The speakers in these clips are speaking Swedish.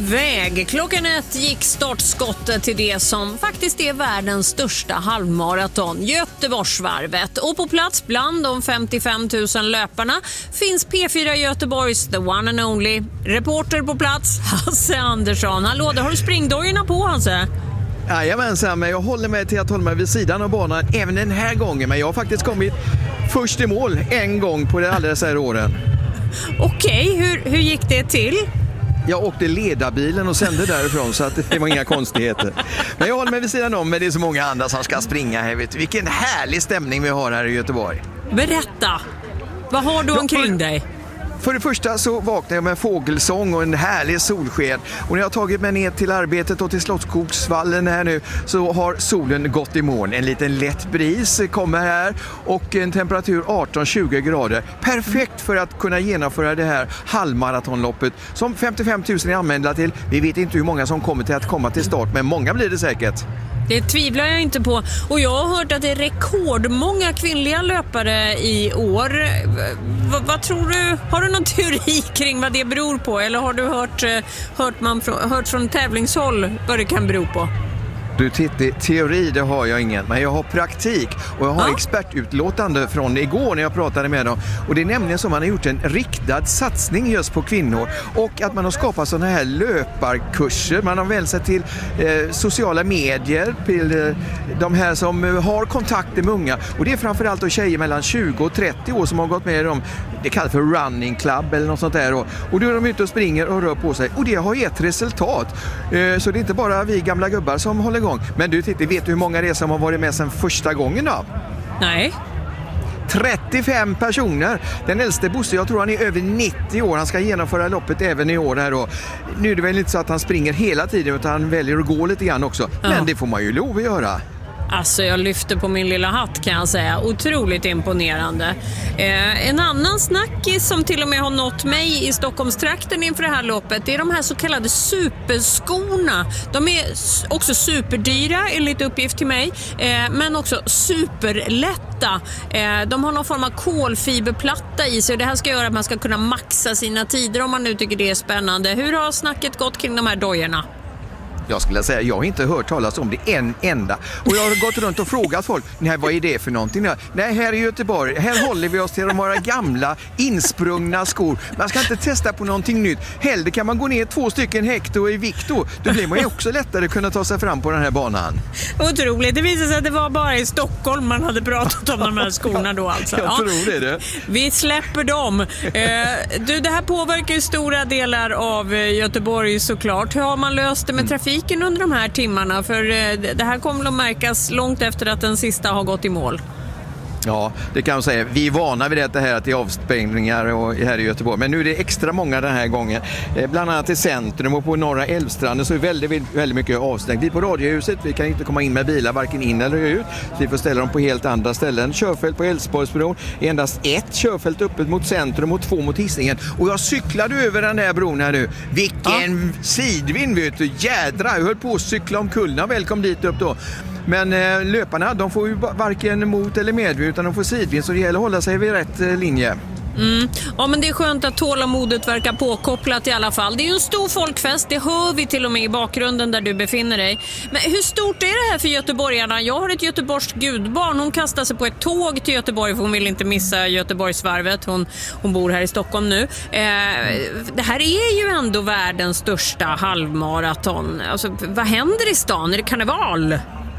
iväg. Klockan 1 gick startskottet till det som faktiskt är världens största halvmaraton, Göteborgsvarvet. Och på plats bland de 55 000 löparna finns P4 Göteborgs The One and Only reporter på plats, Hasse Andersson. Hallå, har du springdojorna på, Hasse? Jajamensan, men jag håller mig till att hålla mig vid sidan av banan även den här gången. Men jag har faktiskt kommit först i mål en gång på det alldeles här åren. Okej, hur gick det till? Jag åkte ledarbilen och sände därifrån, så att det var inga konstigheter. Men jag håller mig vid sidan om, men det är så många andra som ska springa här. Vet du. Vilken härlig stämning vi har här i Göteborg. Berätta, vad har du omkring dig? För det första så vaknade jag med fågelsång och en härlig solsken. Och när jag har tagit mig ner till arbetet och till Slottsskogsvallen här nu, så har solen gått i moln. En liten lätt bris kommer här och en temperatur 18-20 grader. Perfekt för att kunna genomföra det här halvmaratonloppet som 55 000 är anmälda till. Vi vet inte hur många som kommer till att komma till start, men många blir det säkert. Det tvivlar jag inte på. Och jag har hört att det är rekordmånga kvinnliga löpare i år. Vad tror du? Har du någon teori kring vad det beror på? Eller har du hört från tävlingshåll vad det kan bero på? Du Titti, teori det har jag ingen, men jag har praktik och jag har expertutlåtande från igår när jag pratade med dem. Och det är nämligen som man har gjort en riktad satsning just på kvinnor och att man har skapat sådana här löparkurser. Man har vänt sig till sociala medier, till de här som har kontakter med unga. Och det är framförallt då tjejer mellan 20 och 30 år som har gått med i dem. Det kallas för running club eller något sånt där. Och då är de ute och springer och rör på sig. Och det har gett resultat. Så det är inte bara vi gamla gubbar som håller igång. Men du Titti, vet du hur många det är som har varit med sedan första gången då? Nej. 35 personer. Den äldste Bosse, jag tror han är över 90 år. Han ska genomföra loppet även i år här då. Nu är det väl inte så att han springer hela tiden, utan han väljer att gå lite grann också. Ja. Men det får man ju lov att göra. Alltså jag lyfter på min lilla hatt, kan jag säga. Otroligt imponerande. En annan snackis som till och med har nått mig i Stockholmstrakten inför det här loppet, det är de här så kallade superskorna. De är också superdyra enligt uppgift till mig, men också superlätta. De har någon form av kolfiberplatta i sig och det här ska göra att man ska kunna maxa sina tider om man nu tycker det är spännande. Hur har snacket gått kring de här dojorna? Jag skulle säga, jag har inte hört talas om det en enda. Och jag har gått runt och frågat folk, nej, vad är det för någonting? Nej, här i Göteborg, här håller vi oss till de våra gamla insprungna skor. Man ska inte testa på någonting nytt. Hellre kan man gå ner 2 hekto i vikt då blir man ju också lättare att kunna ta sig fram på den här banan. Otroligt, det visade sig att det var bara i Stockholm man hade pratat om de här skorna då alltså. Jag tror det. Vi släpper dem. Det här påverkar ju stora delar av Göteborg såklart. Hur har man löst det med trafik under de här timmarna? För det här kommer att märkas långt efter att den sista har gått i mål. Ja, det kan man säga. Vi är vana vid det här att det är avsprängningar och här i Göteborg. Men nu är det extra många den här gången. Bland annat i centrum och på norra Älvstranden så är väldigt mycket avstängt. Vi på Radiohuset, vi kan inte komma in med bilar varken in eller ut. Vi får ställa dem på helt andra ställen. Körfält på Älvsborgsbron är endast ett körfält öppet mot centrum och 2 mot Hisingen. Och jag cyklade över den här bron här nu. Vilken sidvind, vet du. Jädra, jag höll på att cykla om kullen. Välkommen dit upp då. Men löparna, de får ju varken mot eller medvind utan de får sidvind, så det gäller att hålla sig vid rätt linje. Ja, men det är skönt att tålamodet verkar påkopplat i alla fall. Det är ju en stor folkfest, det hör vi till och med i bakgrunden där du befinner dig. Men hur stort är det här för göteborgarna? Jag har ett göteborgskt gudbarn, hon kastar sig på ett tåg till Göteborg för hon vill inte missa Göteborgsvarvet. Hon bor här i Stockholm nu. Det här är ju ändå världens största halvmaraton. Alltså, vad händer i stan? Är det karneval?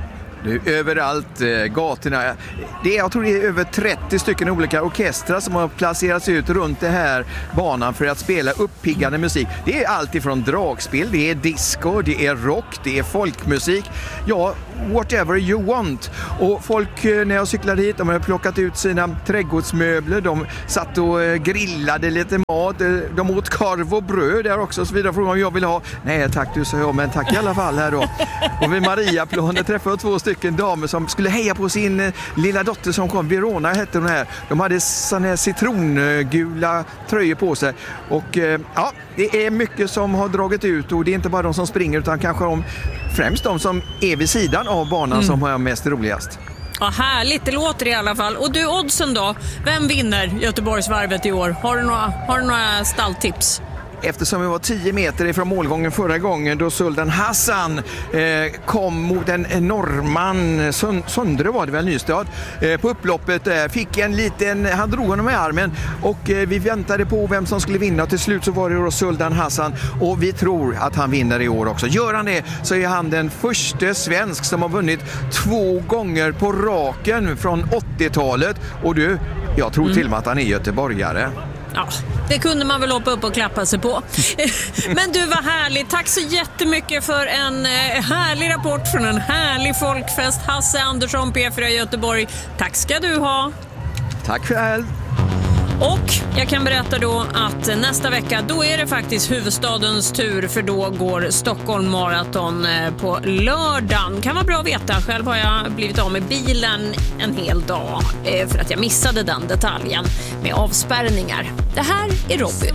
Överallt, gatorna. Jag tror det är över 30 stycken olika orkestrar som har placerats ut runt det här banan för att spela uppiggande musik. Det är allt ifrån dragspel, det är disco, det är rock, det är folkmusik. Ja, whatever you want. Och folk, när jag cyklade hit, de har plockat ut sina trädgårdsmöbler, de satt och grillade lite mat, de åt korv och bröd där också, så vidare. Frågan om jag vill ha. Nej tack, du sa jag, men tack i alla fall här då. Och vid Mariaplanen träffade jag 2 damer som skulle heja på sin lilla dotter som kom. Verona hette hon här. De hade såna här citrongula tröjor på sig. Och ja, det är mycket som har dragit ut och det är inte bara de som springer utan kanske främst de som är vid sidan av banan som har mest roligast. Ja, härligt, det låter i alla fall. Och du, oddsen då? Vem vinner Göteborgsvarvet i år? Har du några stalltips? eftersom vi var 10 meter ifrån målgången förra gången då Sultan Hassan kom mot en norrman, Söndre var det väl, Nystad, på upploppet fick en liten, han drog honom i armen och vi väntade på vem som skulle vinna och till slut så var det då Sultan Hassan och vi tror att han vinner i år också. Gör han det så är han den första svensk som har vunnit 2 gånger på raken från 80-talet och jag tror till och med att han är göteborgare. Ja, det kunde man väl hoppa upp och klappa sig på. Men du, var härligt. Tack så jättemycket för en härlig rapport från en härlig folkfest. Hasse Andersson, P4 Göteborg. Tack ska du ha. Tack själv. Och jag kan berätta då att nästa vecka då är det faktiskt huvudstadens tur för då går Stockholm Marathon på lördagen. Kan vara bra att veta. Själv har jag blivit av med bilen en hel dag för att jag missade den detaljen med avspärrningar. Det här är Robin.